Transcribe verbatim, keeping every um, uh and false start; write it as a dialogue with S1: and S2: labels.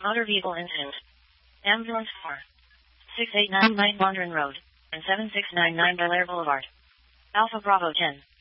S1: Motor vehicle incident. Ambulance four. six eight nine Mount Mondrian Road, and seven six nine nine Bel Air Boulevard. Alpha Bravo ten.